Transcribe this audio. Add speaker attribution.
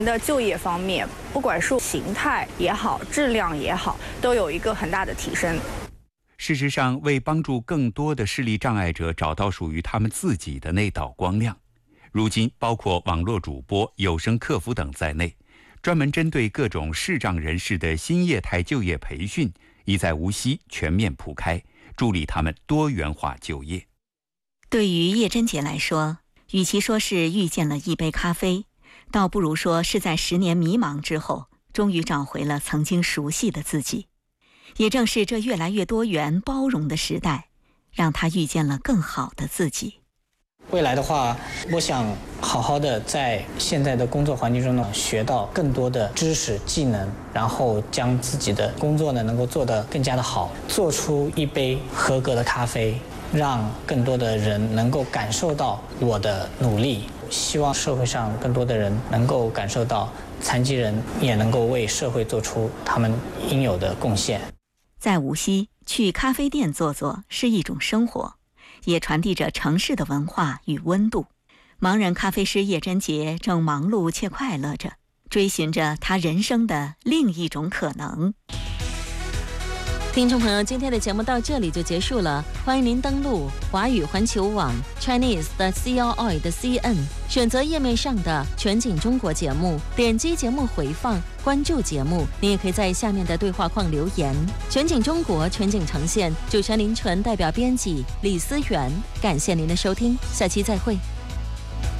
Speaker 1: 的就业方面，不管是形态也好，质量也好，都有一个很大的提升。
Speaker 2: 事实上，为帮助更多的视力障碍者找到属于他们自己的那道光亮，如今包括网络主播、有声客服等在内，专门针对各种视障人士的新业态就业培训已在无锡全面铺开，助力他们多元化就业。
Speaker 3: 对于叶真洁来说，与其说是遇见了一杯咖啡，倒不如说是在10年迷茫之后，终于找回了曾经熟悉的自己。也正是这越来越多元包容的时代，让他遇见了更好的自己。
Speaker 4: 未来的话，我想好好的在现在的工作环境中呢，学到更多的知识技能，然后将自己的工作呢能够做得更加的好，做出一杯合格的咖啡，让更多的人能够感受到我的努力。希望社会上更多的人能够感受到，残疾人也能够为社会做出他们应有的贡献。
Speaker 3: 在无锡，去咖啡店坐坐是一种生活，也传递着城市的文化与温度。盲人咖啡师叶真洁正忙碌且快乐着，追寻着他人生的另一种可能。
Speaker 5: 听众朋友，今天的节目到这里就结束了，欢迎您登录华语环球网 Chinese.CRI.CN， 选择页面上的全景中国节目，点击节目回放，关注节目。您也可以在下面的对话框留言。全景中国，全景呈现，主持人林纯代表编辑李思源，感谢您的收听，下期再会。